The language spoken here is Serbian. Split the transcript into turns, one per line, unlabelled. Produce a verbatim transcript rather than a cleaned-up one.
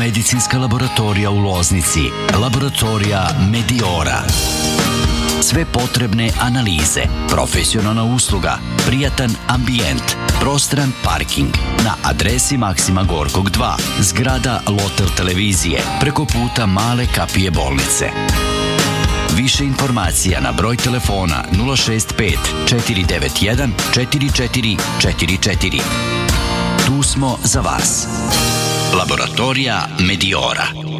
Biomedicinska laboratorija u Loznici, laboratorija Mediora. Sve potrebne analize, profesionalna usluga, prijatan ambijent, prostran parking na adresi Maksima Gorkog dva, zgrada Lotel televizije, preko puta Male kapije bolnice. Više informacija na broj telefona nula šest pet četiri devet jedan četiri četiri četiri četiri. Tu smo za vas. Laboratorija Mediora.